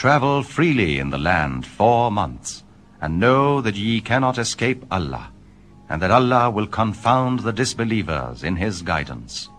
travel freely in the land 4 months, and know that ye cannot escape Allah, and that Allah will confound the disbelievers in his guidance.